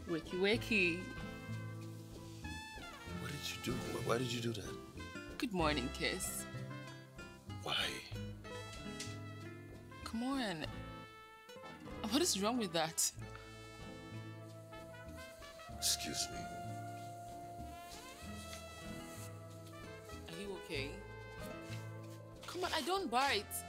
Wakey, wakey. What did you do? Why did you do that? Good morning, Kiss. Why? Come on. What is wrong with that? Excuse me. Are you okay? Come on, I don't bite.